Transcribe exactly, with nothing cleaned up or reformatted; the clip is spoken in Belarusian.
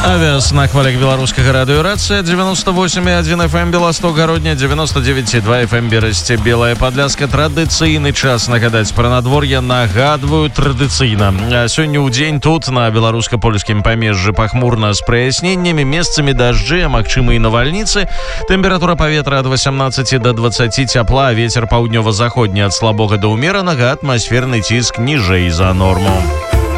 Авиас на хвалях беларускага радыёрацыя девяносто восемь и один эф эм Белосток Гародня, девяносто девять и два эф эм Берасце Белая Падляска. Традыцыйны час нагадаць пра надвор'е. Нагадваю традыцыйна. Сёння ў дзень тут на беларуска-польскім памежжы пахмурна з праясненнямі, месцамі дажджы, а магчымы і навальніцы. Тэмпература паветра ад восемнадцати до двадцати цяпла, вецер паўднёва-заходні ад слабога да ўмеранага, атмасферны ціск ніжэй за норму.